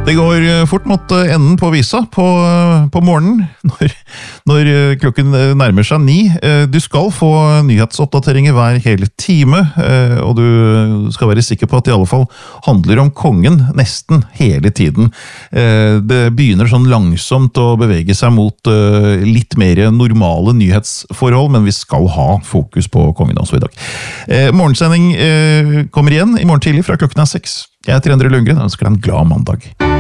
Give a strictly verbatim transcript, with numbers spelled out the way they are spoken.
Det går fort mot enden på visa på, på morgenen, når, når klokken nærmer seg ni. Du skal få nyhetsoppdateringer hver hele time, og du skal være sikker på at det i alle fall handler om kongen nesten hele tiden. Det begynner sånn langsomt å bevege seg mot litt mer normale nyhetsforhold, men vi skal ha fokus på kongen også i dag. Morgensending kommer igjen i morgen tidlig fra klokken er seks. Jeg heter Endre Lundgren og ønsker deg en glad mandag.